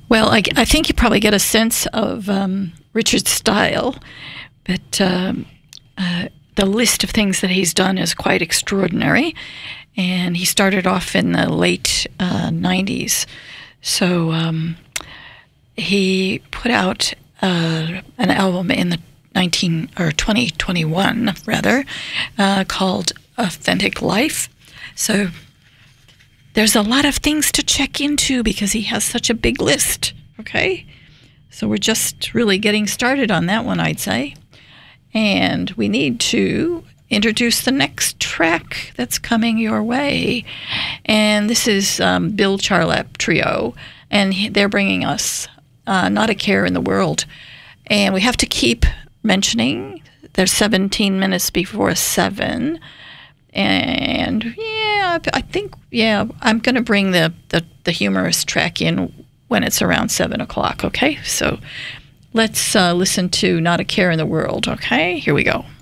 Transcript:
Well, I think you probably get a sense of Richard's style, but the list of things that he's done is quite extraordinary. And he started off in the late 90s. So he put out an album in the 2021 rather, called Authentic Life. So there's a lot of things to check into because he has such a big list, okay? So we're just really getting started on that one, I'd say. And we need to introduce the next track that's coming your way. And this is Bill Charlap Trio, and they're bringing us Not a Care in the World. And we have to keep mentioning they're 17 minutes before 7. And I think I'm going to bring the humorous track in when it's around 7 o'clock, okay? So let's listen to Not a Care in the World, okay? Here we go.